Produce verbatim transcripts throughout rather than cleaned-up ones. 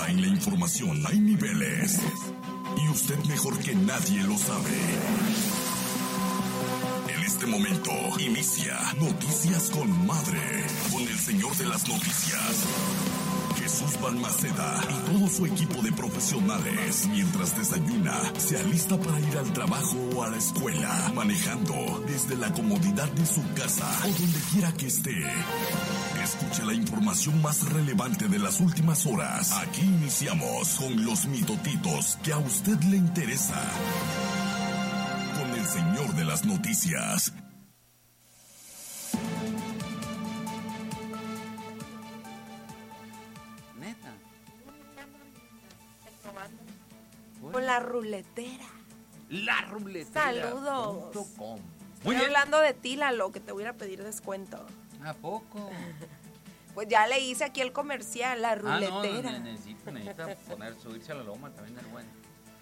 Ahora en la información hay niveles. Y usted mejor que nadie lo sabe. En este momento inicia Noticias con Madre, con el señor de las noticias, Jesús Balmaceda, y todo su equipo de profesionales. Mientras desayuna, se alista para ir al trabajo o a la escuela, manejando desde la comodidad de su casa o donde quiera que esté. Escuche la información más relevante de las últimas horas. Aquí iniciamos con los mitotitos que a usted le interesa. Con el señor de las noticias. Neta. Con la ruletera. La ruletera. Saludos. Com. Estoy hablando de ti, Lalo, que te voy a ir a pedir descuento. ¿A poco? Pues ya le hice aquí el comercial, la ruletera. Ah, no, necesita, necesita poner, subirse a la loma también el buen.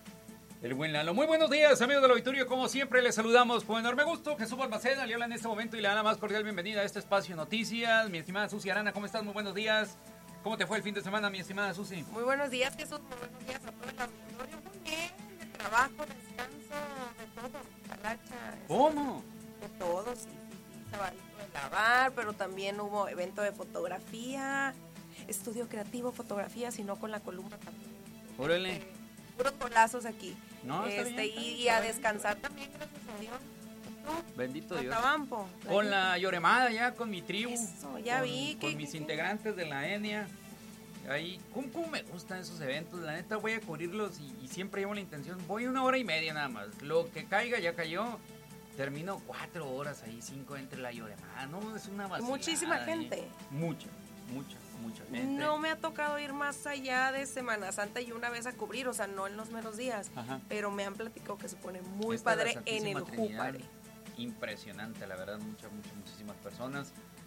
El buen Lalo. Muy buenos días, amigos del auditorio. Como siempre, les saludamos con enorme gusto. Jesús Balmaceda le habla en este momento y le da la más cordial bienvenida a este espacio de noticias. Mi estimada Susi Arana, ¿cómo estás? Muy buenos días. ¿Cómo te fue el fin de semana, mi estimada Susi? Muy buenos días, Jesús. Muy buenos días a todo el auditorio. Muy bien, de trabajo, descanso, de todo. Calacha. ¿Cómo? De todo, sí. Sabadito de lavar, pero también hubo evento de fotografía, estudio creativo, fotografía, sino con la columna también. Órale. Eh, puros golazos aquí. No, está este, bien, y, está y a bien. Descansar también, gracias a Dios. ¿Tú? Bendito Dios. Tatamampo, Con la lloremada ya, con mi tribu. Eso, ya con, vi. Con que, mis que, integrantes de la Enia. Ahí, ¿cómo, cómo me gustan esos eventos? La neta voy a cubrirlos y, y siempre llevo la intención. Voy una hora y media nada más. Lo que caiga ya cayó. Termino cuatro horas ahí, cinco entre la lloremada. No, es una vacilada. Muchísima ¿eh? gente. Mucha, mucha, mucha gente. No me ha tocado ir más allá de Semana Santa y una vez a cubrir, o sea, no en los meros días. Ajá. Pero me han platicado que se pone muy Esta padre la en el Santísima Trinidad, Júpare. Impresionante, la verdad, muchas, muchas, muchísimas personas.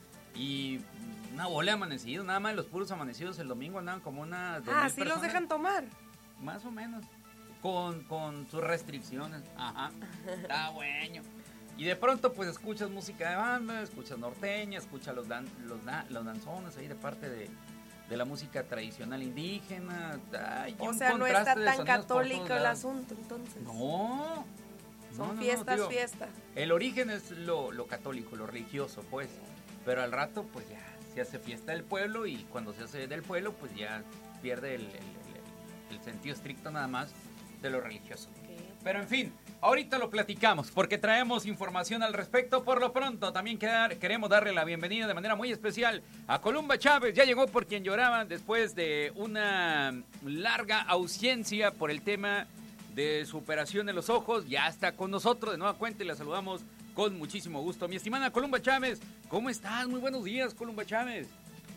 Y una bola de amanecidos, nada más los puros amanecidos el domingo andaban como una... Ah, ¿sí los dejan tomar? Más o menos. Con, con sus restricciones. Ajá. Está bueno. Y de pronto pues escuchas música de banda, escuchas norteña, escuchas los, dan, los, da, los danzones ahí de parte de, de la música tradicional indígena. Ay, o un sea, no está tan católico el lados. asunto entonces. No. Son no, no, fiestas, no, digo, fiestas. El origen es lo, lo católico, lo religioso, pues. Pero al rato pues ya se hace fiesta del pueblo y cuando se hace del pueblo pues ya pierde el, el, el, el sentido estricto nada más de lo religioso. Okay. Pero en fin, ahorita lo platicamos porque traemos información al respecto. Por lo pronto también quedar, queremos darle la bienvenida de manera muy especial a Columba Chávez. Ya llegó por quien lloraban después de una larga ausencia por el tema de su operación en los ojos. Ya está con nosotros de nueva cuenta y la saludamos con muchísimo gusto. Mi estimada Columba Chávez, ¿cómo estás? Muy buenos días, Columba Chávez.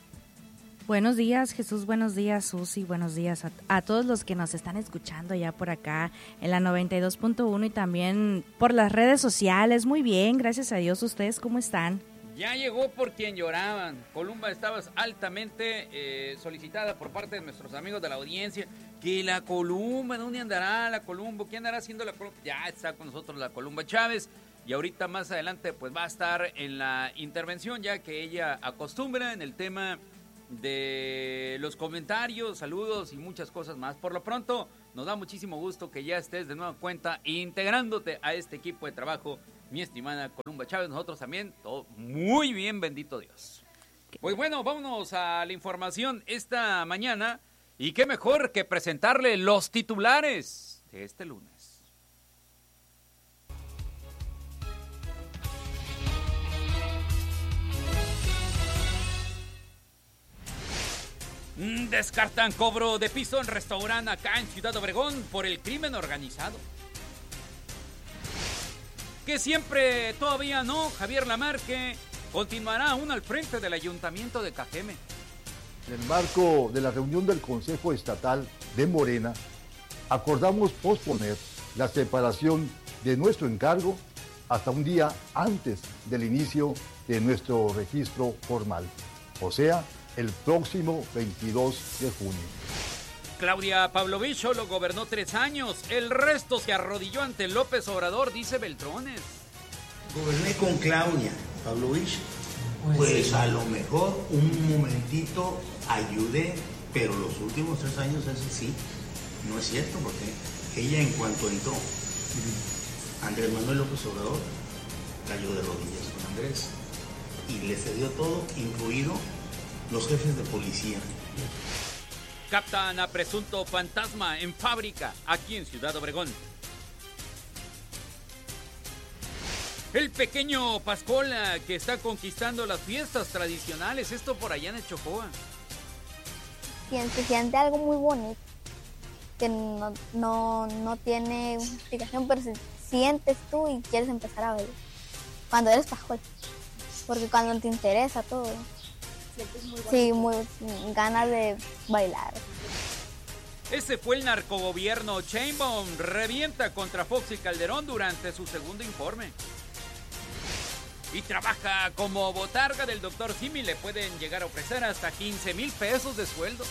Buenos días, Jesús, buenos días, Susi, buenos días a, a todos los que nos están escuchando ya por acá en la noventa y dos punto uno y también por las redes sociales. Muy bien, gracias a Dios. ¿Ustedes cómo están? Ya llegó por quien lloraban. Columba, estabas altamente eh, solicitada por parte de nuestros amigos de la audiencia. Que la Columba, ¿dónde andará la Columba? ¿Qué andará haciendo la Columba? Ya está con nosotros la Columba Chávez. Y ahorita más adelante pues va a estar en la intervención, ya que ella acostumbra en el tema de los comentarios, saludos y muchas cosas más. Por lo pronto, nos da muchísimo gusto que ya estés de nueva cuenta integrándote a este equipo de trabajo, mi estimada Columba Chávez. Nosotros también, todo muy bien, bendito Dios. Pues bueno, vámonos a la información esta mañana. Y qué mejor que presentarle los titulares de este lunes. Descartan cobro de piso en restaurante acá en Ciudad Obregón por el crimen organizado. Que siempre todavía no, Javier Lamarque continuará aún al frente del Ayuntamiento de Cajeme. En el marco de la reunión del Consejo Estatal de Morena, acordamos posponer la separación de nuestro encargo hasta un día antes del inicio de nuestro registro formal, o sea, el próximo veintidós de junio. Claudia Pavlovich solo gobernó tres años, el resto se arrodilló ante López Obrador, dice Beltrones. Goberné con Claudia Pavlovich, pues a lo mejor un momentito ayudé Pero los últimos tres años, ese sí, no es cierto, porque ella en cuanto entró, Andrés Manuel López Obrador cayó de rodillas con Andrés y le cedió todo, incluido los jefes de policía. Captan a presunto fantasma en fábrica, aquí en Ciudad Obregón. El pequeño Pascola que está conquistando las fiestas tradicionales, esto por allá en Chocoa. Se siente algo muy bonito, que no, no, no tiene una explicación, pero si sientes tú y quieres empezar a bailar, cuando eres Pascual, porque cuando te interesa todo, sientes muy bonito. Sí, muy, ganas de bailar. Ese fue el narcogobierno. Sheinbaum revienta contra Fox y Calderón durante su segundo informe. Y trabaja como botarga del doctor Simi. Le pueden llegar a ofrecer hasta quince mil pesos de sueldo.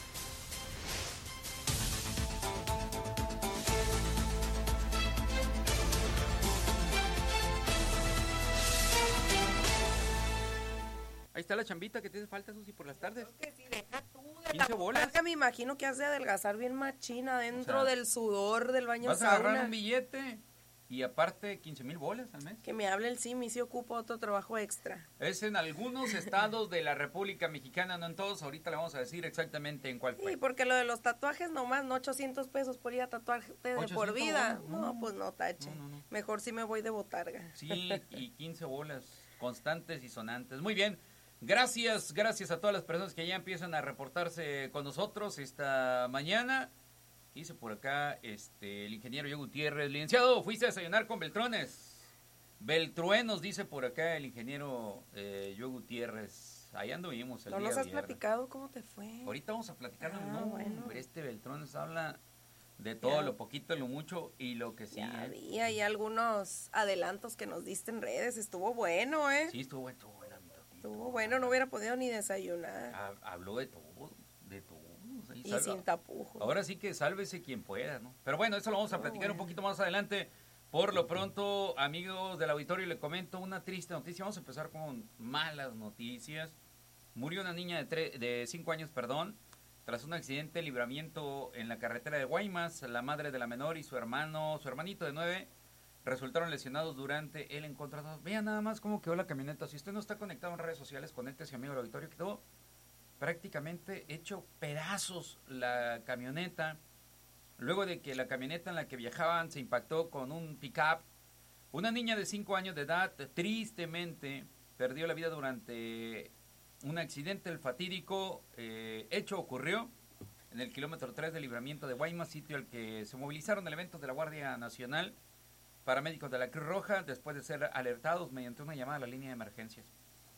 Ahí está la chambita que te falta, Susi, por las tardes. Que si deja tú de quince la bolas. botarga, me imagino que has de adelgazar bien machina dentro O sea, del sudor del baño Vas a sauna. agarrar un billete y aparte quince mil bolas al mes. Que me hable el Simi si ocupa otro trabajo extra. Es en algunos estados de la República Mexicana, no en todos. Ahorita le vamos a decir exactamente en cuál fue. Sí, porque lo de los tatuajes nomás, no ochocientos pesos por ir a tatuarte de por ochocientos vida. bolas, No, no. pues no, tache. No, no, no. Mejor sí me voy de botarga. Sí, y quince bolas constantes y sonantes. Muy bien. Gracias, gracias a todas las personas que ya empiezan a reportarse con nosotros esta mañana. Dice por acá este el ingeniero Yo Gutiérrez. Licenciado, ¿fuiste a desayunar con Beltrones? Beltruenos, dice por acá el ingeniero eh, Yo Gutiérrez. Ahí anduvimos el ¿No día nos has viernes. platicado cómo te fue? Ahorita vamos a platicar. Ah, no, bueno. hombre, este Beltrones habla de todo, Ya. lo poquito, lo mucho y lo que sí. Ya ¿eh? vi ahí algunos adelantos que nos diste en redes. Estuvo bueno, ¿eh? Sí, estuvo bueno, estuvo bueno. mi Totito. Estuvo bueno, no hubiera podido ni desayunar. Ha- Habló de todo, de todo. o sea, Y salva- sin tapujos. Ahora sí que sálvese quien pueda, ¿no? Pero bueno, eso lo vamos a Oh, platicar un bueno. poquito más adelante. Por lo pronto, amigos del auditorio, le comento una triste noticia. Vamos a empezar con malas noticias. Murió una niña de, tre- de cinco años, perdón, tras un accidente de libramiento en la carretera de Guaymas. La madre de la menor y su hermano, su hermanito de nueve, resultaron lesionados durante el encontrado. Vean nada más cómo quedó la camioneta. Si usted no está conectado en redes sociales, conéctese, amigo del auditorio. Quedó prácticamente hecho pedazos la camioneta. Luego de que la camioneta en la que viajaban se impactó con un pick-up, una niña de cinco años de edad tristemente perdió la vida durante un accidente. El fatídico eh, hecho ocurrió en el kilómetro tres del libramiento de Guaymas, sitio al que se movilizaron elementos de la Guardia Nacional, paramédicos de la Cruz Roja, después de ser alertados mediante una llamada a la línea de emergencias.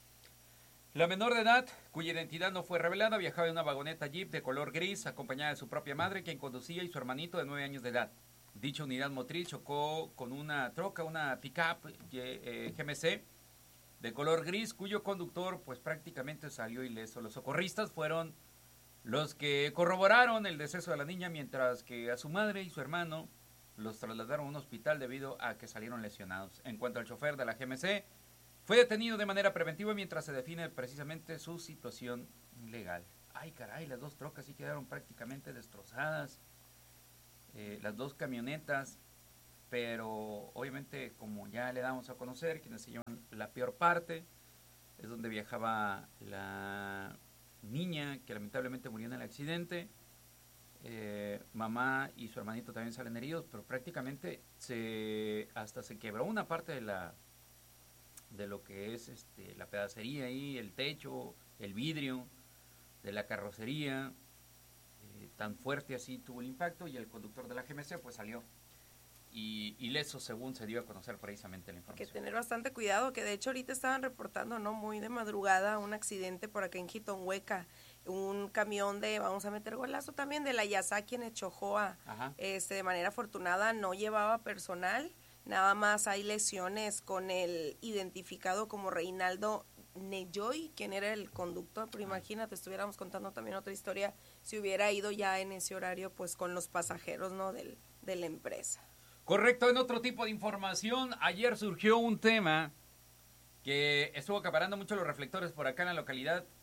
La menor de edad, cuya identidad no fue revelada, viajaba en una vagoneta Jeep de color gris, acompañada de su propia madre, quien conducía, y su hermanito de nueve años de edad. Dicha unidad motriz chocó con una troca, una pick-up eh, G M C de color gris, cuyo conductor pues prácticamente salió ileso. Los socorristas fueron los que corroboraron el deceso de la niña, mientras que a su madre y su hermano los trasladaron a un hospital debido a que salieron lesionados. En cuanto al chofer de la G M C, fue detenido de manera preventiva mientras se define precisamente su situación legal. Ay, caray, las dos trocas sí quedaron prácticamente destrozadas. Eh, las dos camionetas, pero obviamente, como ya le damos a conocer, quienes se llevan la peor parte, es donde viajaba la niña que lamentablemente murió en el accidente. Eh, mamá y su hermanito también salen heridos, pero prácticamente se hasta se quebró una parte de la de lo que es este la pedacería ahí, el techo, el vidrio de la carrocería. Eh, tan fuerte así tuvo el impacto, y el conductor de la G M C pues salió y ileso, según se dio a conocer precisamente la Hay que información. tener bastante cuidado, que de hecho ahorita estaban reportando, ¿no? Muy de madrugada, un accidente por acá en Jitonhueca, un camión de, vamos a meter golazo también, de la Yasaki en Echojoa. Ajá. Este, de manera afortunada no llevaba personal, nada más hay lesiones con el identificado como Reinaldo Neyoy, quien era el conductor, pero imagínate, estuviéramos contando también otra historia si hubiera ido ya en ese horario pues con los pasajeros, ¿no? Del, de la empresa. Correcto, en otro tipo de información, ayer surgió un tema que estuvo acaparando mucho los reflectores por acá en la localidad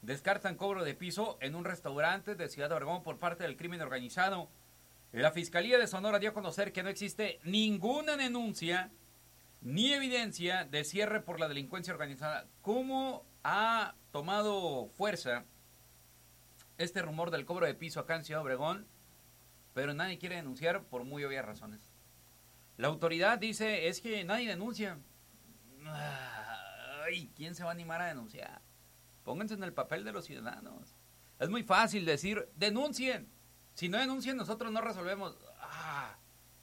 descartan cobro de piso en un restaurante de Ciudad Obregón por parte del crimen organizado. La Fiscalía de Sonora dio a conocer que no existe ninguna denuncia ni evidencia de cierre por la delincuencia organizada. ¿Cómo ha tomado fuerza este rumor del cobro de piso acá en Ciudad Obregón? Pero nadie quiere denunciar por muy obvias razones. La autoridad dice, es que nadie denuncia. Ay, ¿quién se va a animar a denunciar? Pónganse en el papel de los ciudadanos. Es muy fácil decir, denuncien. Si no denuncian, nosotros no resolvemos. Ah,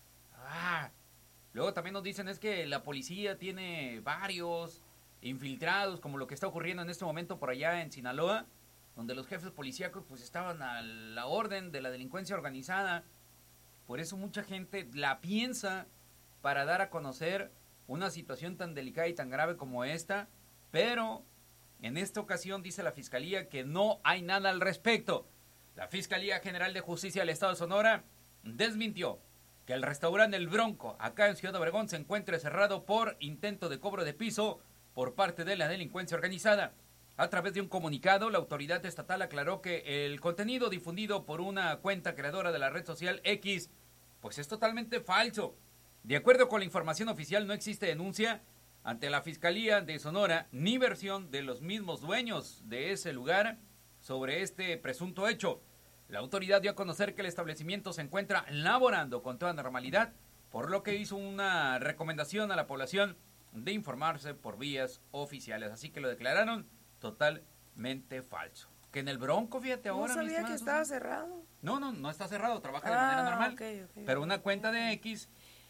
ah. Luego también nos dicen, es que la policía tiene varios infiltrados, como lo que está ocurriendo en este momento por allá en Sinaloa, donde los jefes policíacos pues estaban a la orden de la delincuencia organizada. Por eso mucha gente la piensa para dar a conocer una situación tan delicada y tan grave como esta, pero en esta ocasión dice la Fiscalía que no hay nada al respecto. La Fiscalía General de Justicia del Estado de Sonora desmintió que el restaurante El Bronco, acá en Ciudad Obregón, se encuentre cerrado por intento de cobro de piso por parte de la delincuencia organizada. A través de un comunicado, la autoridad estatal aclaró que el contenido difundido por una cuenta creadora de la red social X, pues es totalmente falso. De acuerdo con la información oficial, no existe denuncia ante la Fiscalía de Sonora ni versión de los mismos dueños de ese lugar sobre este presunto hecho. La autoridad dio a conocer que el establecimiento se encuentra laborando con toda normalidad, por lo que hizo una recomendación a la población de informarse por vías oficiales. Así que lo declararon totalmente falso. Que en el Bronco, fíjate ahora... No sabía que estaba cerrado. No, no, no está cerrado, trabaja de ah, manera normal. Okay, okay, pero una okay, cuenta okay. de X...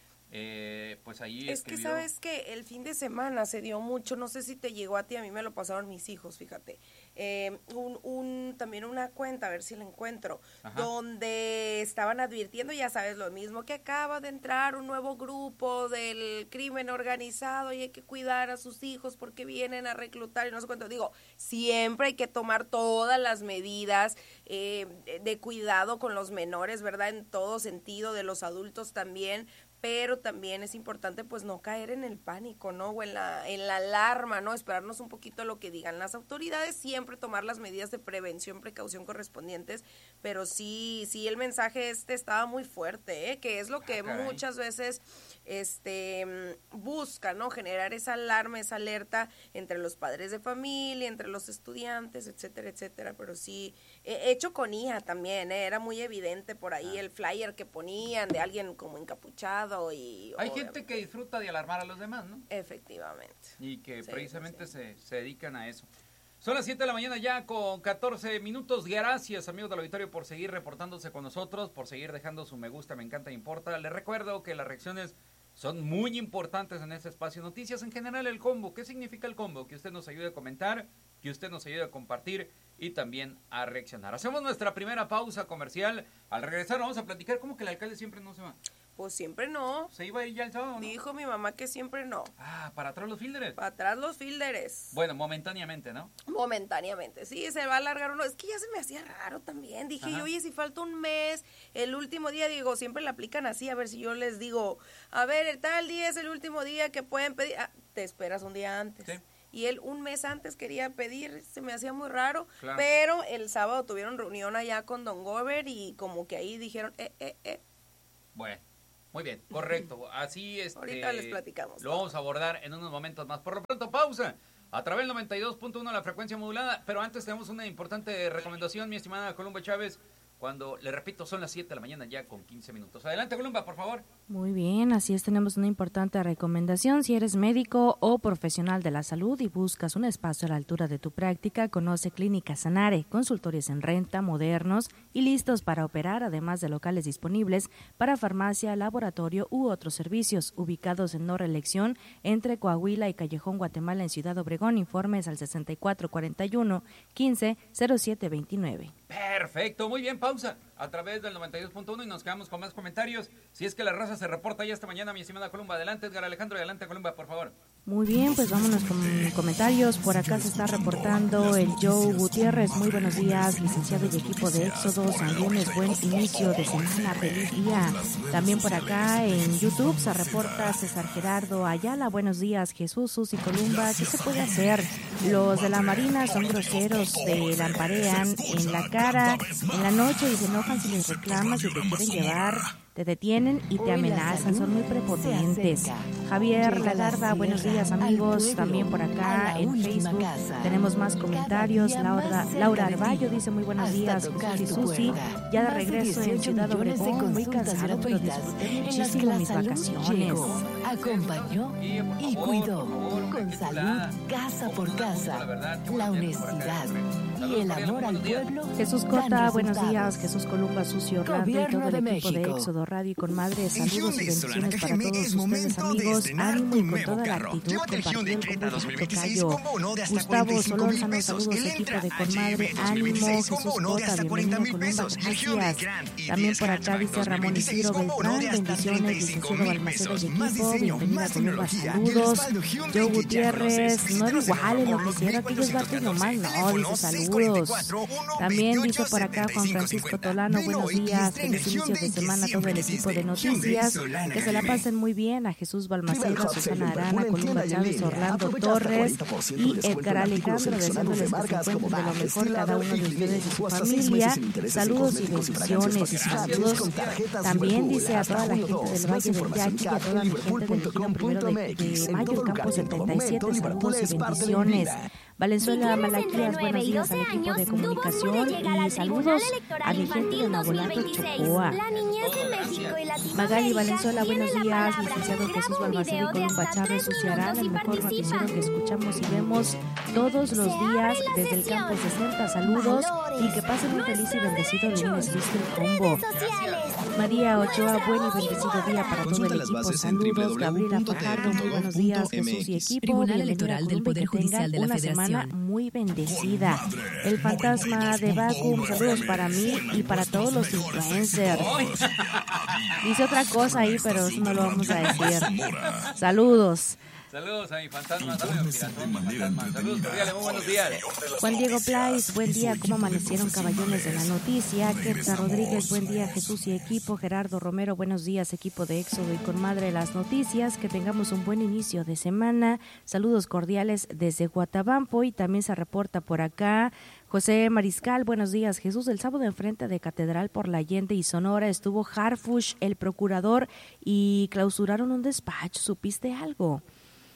Eh, pues ahí es escribió. que sabes que el fin de semana se dio mucho, no sé si te llegó a ti, a mí me lo pasaron mis hijos, fíjate, eh, un, un también una cuenta, a ver si la encuentro, Ajá. donde estaban advirtiendo, ya sabes, lo mismo, que acaba de entrar un nuevo grupo del crimen organizado y hay que cuidar a sus hijos porque vienen a reclutar y no sé cuánto. Digo, siempre hay que tomar todas las medidas eh, de cuidado con los menores, ¿verdad? En todo sentido, de los adultos también, pero también es importante pues no caer en el pánico, ¿no? O en la, en la alarma, ¿no? Esperarnos un poquito a lo que digan las autoridades, siempre tomar las medidas de prevención, precaución correspondientes, pero sí, sí el mensaje este estaba muy fuerte, ¿eh? Que es lo que ah, muchas veces este busca, ¿no? Generar esa alarma, esa alerta entre los padres de familia, entre los estudiantes, etcétera, etcétera, pero sí, eh, hecho con I A también, ¿eh? Era muy evidente por ahí ah. el flyer que ponían de alguien como encapuchado. Y, hay gente que disfruta de alarmar a los demás, ¿no? Efectivamente. Y que sí, precisamente sí. Se, se dedican a eso. Son las siete de la mañana ya con catorce minutos. Gracias, amigos del auditorio, por seguir reportándose con nosotros, por seguir dejando su me gusta, me encanta, importa. Les recuerdo que las reacciones son muy importantes en este espacio. Noticias en general, el combo. ¿Qué significa el combo? Que usted nos ayude a comentar, que usted nos ayude a compartir y también a reaccionar. Hacemos nuestra primera pausa comercial. Al regresar vamos a platicar. ¿Cómo que el alcalde siempre no se va? Pues siempre no. ¿Se iba a ir ya el sábado, no? Dijo mi mamá que siempre no. Ah, ¿para atrás los fílderes? Para atrás los fílderes. Bueno, momentáneamente, ¿no? Momentáneamente, sí, se va a alargar uno. Es que ya se me hacía raro también. Dije, yo, oye, si falta un mes, el último día, digo, siempre le aplican así, a ver si yo les digo, a ver, el tal día es el último día que pueden pedir. Ah, te esperas un día antes. Sí. Y él un mes antes quería pedir, se me hacía muy raro, claro. Pero el sábado tuvieron reunión allá con Don Gober y como que ahí dijeron, eh, eh, eh. Bueno. Muy bien, correcto. Así este, ahorita les platicamos. Lo vamos a abordar en unos momentos más. Por lo pronto, pausa. A través del noventa y dos punto uno la frecuencia modulada. Pero antes tenemos una importante recomendación, mi estimada Columba Chávez. Cuando, le repito, son las siete de la mañana ya con quince minutos. Adelante, Columba, por favor. Muy bien, así es, tenemos una importante recomendación. Si eres médico o profesional de la salud y buscas un espacio a la altura de tu práctica, conoce Clínica Sanare, consultorios en renta, modernos y listos para operar, además de locales disponibles para farmacia, laboratorio u otros servicios, ubicados en no reelección entre Coahuila y Callejón Guatemala en Ciudad Obregón. Informes al sesenta y cuatro cuarenta y uno, quince, cero siete veintinueve. Perfecto, muy bien, pausa a través del noventa y dos punto uno y nos quedamos con más comentarios. Si es que la raza se reporta ya esta mañana, mi estimada Columba. Adelante, Edgar Alejandro, y adelante, Columba, por favor. Muy bien, pues vámonos con comentarios. Por acá se está reportando el Joe Gutiérrez. Muy buenos días, licenciado y equipo de Éxodo. También es buen inicio de semana. Feliz día. También por acá en YouTube se reporta César Gerardo Ayala. Buenos días, Jesús, Susi, Columba. ¿Qué se puede hacer Los de la Marina son groseros, te lamparean en la cara, en la noche y se enojan si les reclamas y te quieren llevar. Te detienen y te amenazan, son muy prepotentes. Javier Lagarda, buenos días amigos, también por acá en Facebook tenemos más comentarios. Laura, Laura Arballo dice muy buenos días, Jesús y Susi, ya de regreso en Ciudad Obregón, muy cansado, pero disfruté muchísimo mis vacaciones. Acompañó y cuidó con salud, casa por casa, la honestidad y el amor al pueblo. Jesús Cota, buenos días, Jesús Columba, Sucio, Orlando y todo el equipo de Éxodo Radio y con Madre, saludos y bendiciones para todos ustedes amigos, ánimo y con toda la actitud compartido el tocayo. Gustavo Solórzano, saludos equipo de con Madre, ánimo, Jesús Cota, bienvenido Columba, gracias. También por acá dice Ramón Isidro Beltrán, bendiciones, licenciado Balmaceda y equipo, bienvenida Columba, saludos. Joe Gutiérrez, no era igual en lo que hiciera aquellos vatos nomás, no, dice saludos. También dice por acá Juan Francisco Tolano, buenos días, feliz inicio de semana a todo el equipo de noticias, que se la pasen muy bien, a Jesús Balmaceda, Susana Arana, Columba Chávez, Orlando Torres y Edgar Alejandro, deseándoles que se encuentren de lo mejor cada uno de ustedes y su familia, saludos y bendiciones y saludos. También dice a toda la gente del Valle del Yaqui y a toda la gente del Ejido Primero de, de Mayo, el campo setenta y siete, saludos y bendiciones. Valenzuela Malaquías, buenos días al equipo de comunicación y saludos a mi gente de Nabolato, Chocoa. Magali Valenzuela, buenos días, licenciado Jesús Balmaceda y Columba Chávez, Suciarán, el mejor noticiero que escuchamos y vemos todos los días desde el campo sesenta, saludos y que pasen un feliz y bendecido lunes, viste el combo. María Ochoa, buen y bendecido día para todo el equipo, saludos. Gabriela Fajardo, muy buenos días, Jesús y equipo, Tribunal bienvenida Electoral del Poder Judicial de la una Federación. semana muy bendecida. El fantasma de Vacuum, saludos para mí y para todos los influencers. Dice otra cosa ahí, pero eso no lo vamos a decir. Saludos. Saludos a mi fantasma, saludos, saludos cordiales, muy buenos días. Juan Diego Plais, buen día, ¿cómo amanecieron caballones de la noticia? Ketza Rodríguez, buen día, Jesús y equipo. Gerardo Romero, buenos días, equipo de Éxodo y con Madre de las Noticias, que tengamos un buen inicio de semana. Saludos cordiales desde Guatabampo y también se reporta por acá José Mariscal, buenos días, Jesús. El sábado enfrente de Catedral por la Allende y Sonora estuvo Harfush, el procurador, y clausuraron un despacho, ¿supiste algo?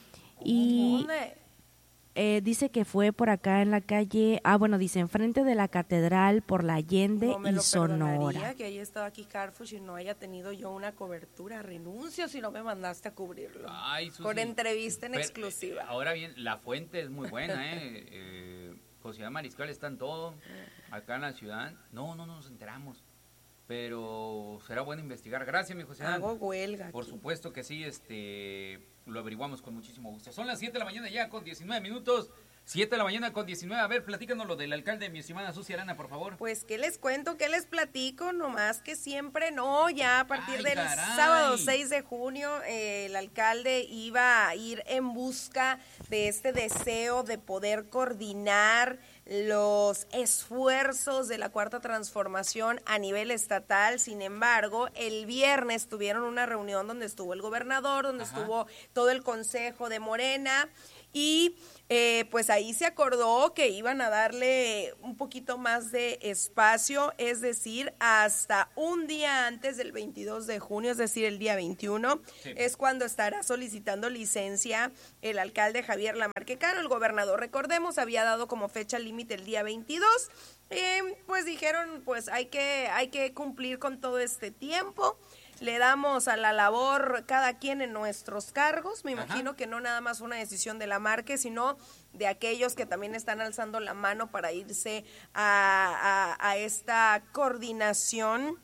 Y eh, dice que fue por acá en la calle, ah bueno, dice enfrente de la Catedral por la Allende no me y lo Sonora. Que haya estado aquí Carfush y no haya tenido yo una cobertura, renuncio si no me mandaste a cubrirlo. Ay, Susi, con entrevista en pero, exclusiva. Ahora bien, la fuente es muy buena, ¿eh? eh José Mariscal está en todo, acá en la ciudad. No, no, no nos enteramos. Pero será bueno investigar. Gracias, mi José. Hago huelga. Por aquí. supuesto que sí, este, lo averiguamos con muchísimo gusto. Son las siete de la mañana ya con diecinueve minutos. siete de la mañana con diecinueve. A ver, platícanos lo del alcalde, mi estimada Susi Arana, por favor. Pues, ¿qué les cuento? ¿Qué les platico? Nomás que siempre no, ya a partir Ay, del caray. sábado seis de junio, eh, el alcalde iba a ir en busca de este deseo de poder coordinar los esfuerzos de la Cuarta Transformación a nivel estatal. Sin embargo, el viernes tuvieron una reunión donde estuvo el gobernador, donde Ajá. estuvo todo el consejo de Morena y eh, pues ahí se acordó que iban a darle un poquito más de espacio, es decir, hasta un día antes del veintidós de junio, es decir, el día veintiuno, sí. Es cuando estará solicitando licencia el alcalde Javier Lamarque Caro. El gobernador, recordemos, había dado como fecha límite el día veintidós, eh, pues dijeron, pues hay que, hay que cumplir con todo este tiempo. Le damos a la labor cada quien en nuestros cargos. Me imagino Ajá. que no nada más una decisión de Lamarque, sino de aquellos que también están alzando la mano para irse a, a, a esta coordinación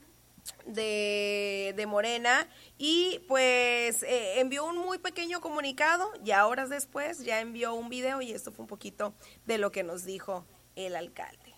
de, de Morena. Y pues eh, envió un muy pequeño comunicado y a horas después ya envió un video y esto fue un poquito de lo que nos dijo el alcalde.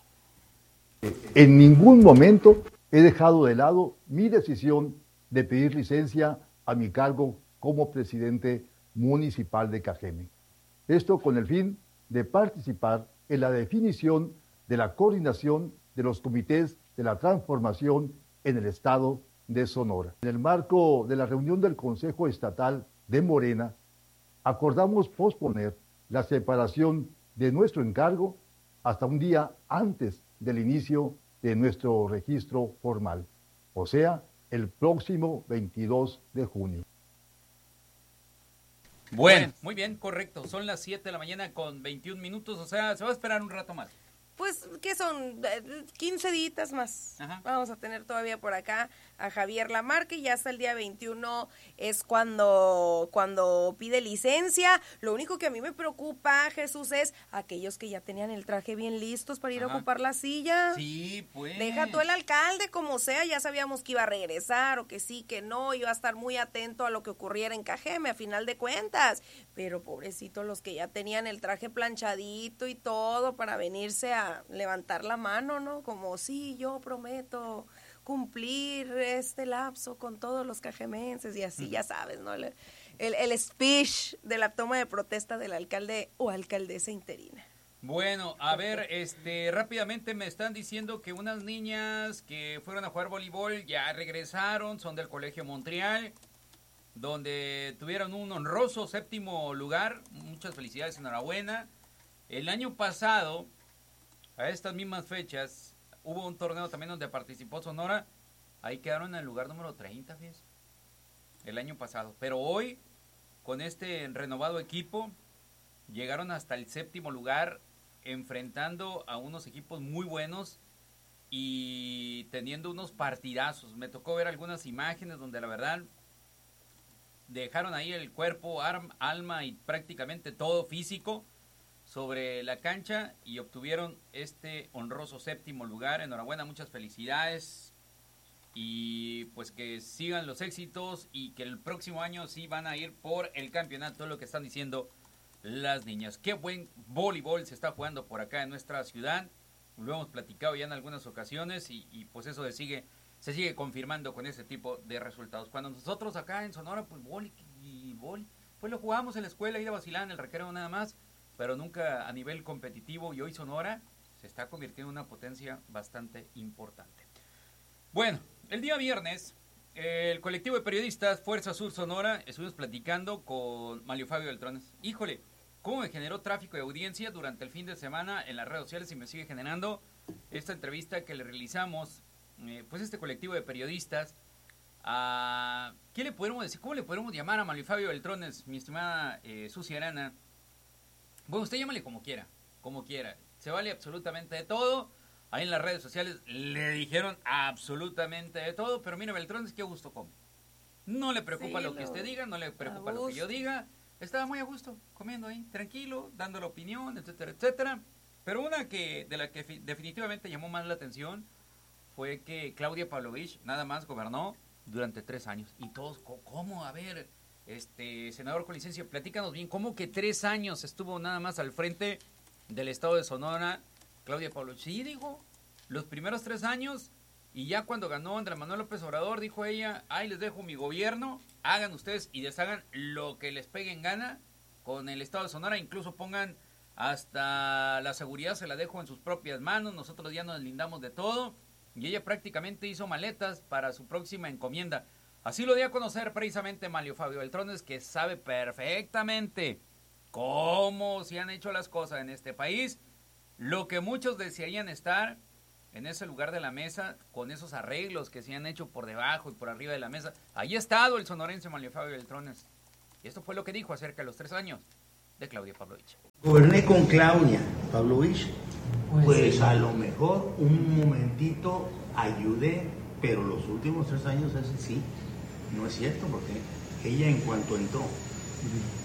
En ningún momento he dejado de lado mi decisión de pedir licencia a mi cargo como presidente municipal de Cajeme. Esto con el fin de participar en la definición de la coordinación de los comités de la transformación en el estado de Sonora. En el marco de la reunión del Consejo Estatal de Morena, acordamos posponer la separación de nuestro encargo hasta un día antes del inicio de nuestro registro formal, o sea, el próximo veintidós de junio. Bueno, muy bien, correcto. Son las siete de la mañana con veintiún minutos, o sea, se va a esperar un rato más. Pues, ¿qué son? quince días más. Ajá. Vamos a tener todavía por acá a Javier Lamarque, y ya hasta el día veintiuno es cuando, cuando pide licencia. Lo único que a mí me preocupa, Jesús, es aquellos que ya tenían el traje bien listos para ir Ajá. a ocupar la silla. Sí, pues. Deja tú el alcalde, como sea, ya sabíamos que iba a regresar, o que sí, que no, iba a estar muy atento a lo que ocurriera en Cajeme, a final de cuentas. Pero pobrecitos los que ya tenían el traje planchadito y todo para venirse a levantar la mano, ¿no? Como, sí, yo prometo cumplir este lapso con todos los cajemenses y así, ya sabes, ¿no? El, el, el speech de la toma de protesta del alcalde o alcaldesa interina. Bueno, a ver, este, rápidamente me están diciendo que unas niñas que fueron a jugar voleibol ya regresaron, son del Colegio Montreal, donde tuvieron un honroso séptimo lugar. Muchas felicidades, enhorabuena. El año pasado, a estas mismas fechas, hubo un torneo también donde participó Sonora. Ahí quedaron en el lugar número treinta, fíjense, el año pasado. Pero hoy, con este renovado equipo, llegaron hasta el séptimo lugar, enfrentando a unos equipos muy buenos y teniendo unos partidazos. Me tocó ver algunas imágenes donde la verdad dejaron ahí el cuerpo, arm, alma y prácticamente todo físico sobre la cancha y obtuvieron este honroso séptimo lugar. Enhorabuena, muchas felicidades y pues que sigan los éxitos y que el próximo año sí van a ir por el campeonato, lo que están diciendo las niñas. Qué buen voleibol se está jugando por acá en nuestra ciudad, lo hemos platicado ya en algunas ocasiones y, y pues eso se sigue, se sigue confirmando con ese tipo de resultados. Cuando nosotros acá en Sonora, pues vole y vole, pues lo jugamos en la escuela, ir a vacilar en el recreo nada más, pero nunca a nivel competitivo, y hoy Sonora se está convirtiendo en una potencia bastante importante. Bueno, el día viernes, el colectivo de periodistas Fuerza Sur Sonora estuvimos platicando con Mario Fabio Beltrones. Híjole, cómo me generó tráfico de audiencia durante el fin de semana en las redes sociales y me sigue generando esta entrevista que le realizamos, eh, pues este colectivo de periodistas. A, ¿qué le podemos decir? ¿Cómo le podemos llamar a Mario Fabio Beltrones, mi estimada eh, Susi Arana? Bueno, usted llámale como quiera, como quiera. Se vale absolutamente de todo. Ahí en las redes sociales le dijeron absolutamente de todo, pero mire, Beltrones, qué gusto come. No le preocupa sí, lo que usted diga, no le preocupa lo que yo diga. Estaba muy a gusto, comiendo ahí, tranquilo, dando la opinión, etcétera, etcétera. Pero una que de la que definitivamente llamó más la atención fue que Claudia Pavlovich nada más gobernó durante tres años. Y todos, ¿cómo? A ver, este senador con licencia, platícanos bien, ¿cómo que tres años estuvo nada más al frente del estado de Sonora Claudia Pavlovich? Sí, dijo, los primeros tres años, y ya cuando ganó Andrés Manuel López Obrador, dijo ella, ahí les dejo mi gobierno, hagan ustedes y deshagan lo que les pegue en gana con el estado de Sonora, incluso pongan hasta la seguridad, se la dejo en sus propias manos, nosotros ya nos lindamos de todo, y ella prácticamente hizo maletas para su próxima encomienda. Así lo dio a conocer precisamente Mario Fabio Beltrones, que sabe perfectamente cómo se han hecho las cosas en este país, lo que muchos desearían estar en ese lugar de la mesa, con esos arreglos que se han hecho por debajo y por arriba de la mesa. Ahí ha estado el sonorense Mario Fabio Beltrones. Y esto fue lo que dijo acerca de los tres años de Claudia Pavlovich. Goberné con Claudia Pavlovich, pues, pues a lo mejor un momentito ayudé, pero los últimos tres años ese sí, no es cierto, porque ella en cuanto entró,